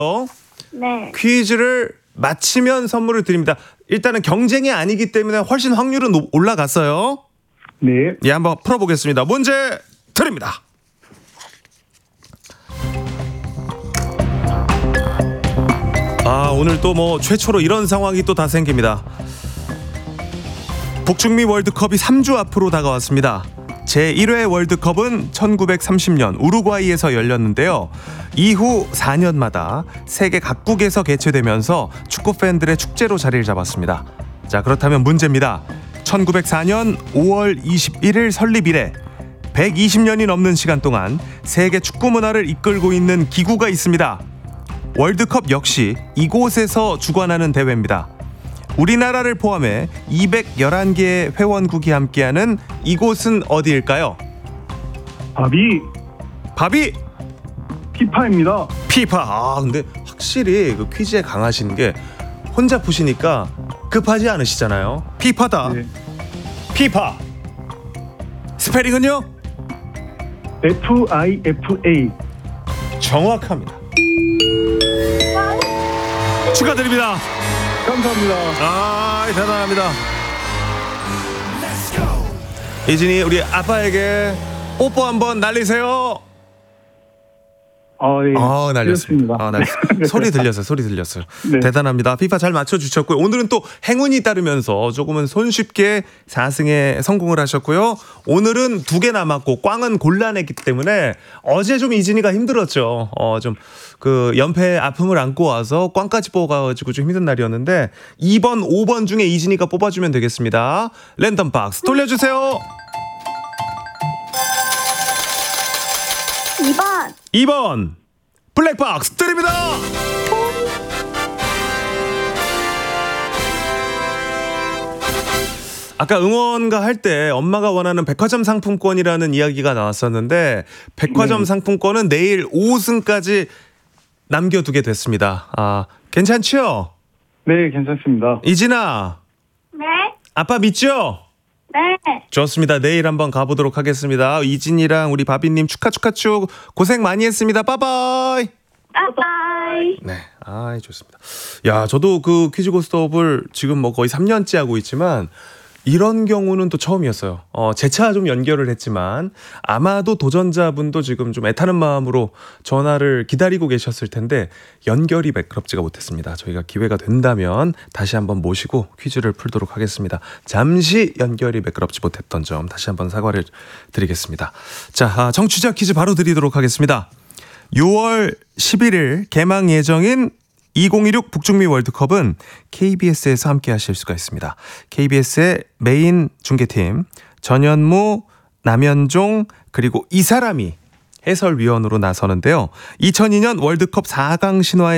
네. 퀴즈를 맞히면 선물을 드립니다. 일단은 경쟁이 아니기 때문에 훨씬 확률은 올라갔어요. 네. 예, 한번 풀어보겠습니다. 문제 드립니다. 오늘 또 뭐 최초로 이런 상황이 또 다 생깁니다. 북중미 월드컵이 3주 앞으로 다가왔습니다. 제1회 월드컵은 1930년 우루과이에서 열렸는데요. 이후 4년마다 세계 각국에서 개최되면서 축구 팬들의 축제로 자리를 잡았습니다. 자, 그렇다면 문제입니다. 1904년 5월 21일 설립 이래 120년이 넘는 시간 동안 세계 축구 문화를 이끌고 있는 기구가 있습니다. 월드컵 역시 이곳에서 주관하는 대회입니다. 우리나라를 포함해 211개의 회원국이 함께하는 이곳은 어디일까요? 바비 피파입니다. 피파. 근데 확실히 그 퀴즈에 강하신 게 혼자 푸시니까 급하지 않으시잖아요. 피파다. 네. 피파. 스페링은요? FIFA. 정확합니다. 축하드립니다. 감사합니다. 대단합니다. 이진이 우리 아빠에게 뽀뽀 한번 날리세요. 예. 날렸습니다. 소리 들렸어요. 네. 대단합니다. 피파 잘 맞춰주셨고요. 오늘은 또 행운이 따르면서 조금은 손쉽게 4승에 성공을 하셨고요. 오늘은 2개 남았고 꽝은 곤란했기 때문에 어제 좀 이진이가 힘들었죠. 좀 그 연패 아픔을 안고 와서 꽝까지 뽑아가지고 좀 힘든 날이었는데 2번, 5번 중에 이진이가 뽑아주면 되겠습니다. 랜덤 박스 돌려주세요. 2번 블랙박스 드립니다. 아까 응원가 할 때 엄마가 원하는 백화점 상품권이라는 이야기가 나왔었는데 백화점 상품권은 내일 5승까지 남겨두게 됐습니다. 괜찮죠? 네, 괜찮습니다. 이진아. 네. 아빠 믿죠? 네. 좋습니다. 내일 한번 가보도록 하겠습니다. 이진이랑 우리 바비님 축하 고생 많이 했습니다. 빠바이. 빠이빠이. 네, 좋습니다. 야, 저도 그 퀴즈 고스톱을 지금 뭐 거의 3년째 하고 있지만 이런 경우는 또 처음이었어요. 재차 좀 연결을 했지만 아마도 도전자분도 지금 좀 애타는 마음으로 전화를 기다리고 계셨을 텐데 연결이 매끄럽지가 못했습니다. 저희가 기회가 된다면 다시 한번 모시고 퀴즈를 풀도록 하겠습니다. 잠시 연결이 매끄럽지 못했던 점 다시 한번 사과를 드리겠습니다. 자, 청취자 퀴즈 바로 드리도록 하겠습니다. 6월 11일 개막 예정인 2016 북중미 월드컵은 KBS에서 함께 하실 수가 있습니다. KBS의 메인 중계팀 전현무, 남현종 그리고 이 사람이 해설위원으로 나서는데요. 2002년 월드컵 4강 신화의